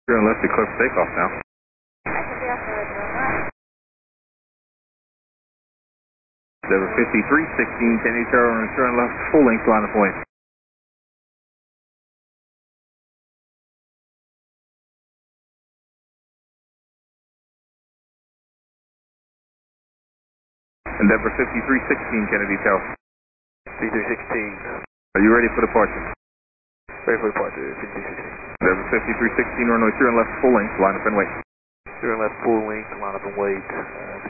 You're on left to clear for takeoff now. Endeavor 5316, Kennedy Tower, and turn left full length line of point. Endeavor 5316, Kennedy Tower. 5316. Are you ready for departure? Ready for departure, 5316. Endeavor 5316, runway 2 and left full length, line up and wait. 2 and left full length, line up and wait.